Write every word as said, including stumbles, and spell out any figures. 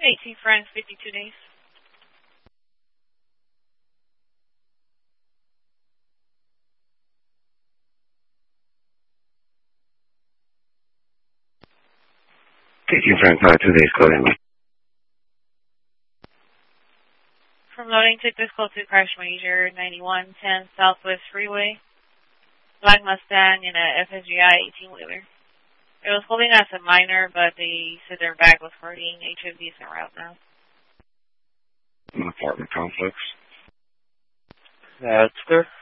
eighteen francs, fifty-two days. eighteen francs, uh, two days, coding. From loading, take this call to crash major, ninety-one ten Southwest Freeway. Black Mustang in a F S G I eighteen-wheeler. It was holding as a minor, but they said their bag was hurting. H O D is en route now. An apartment complex. That's there.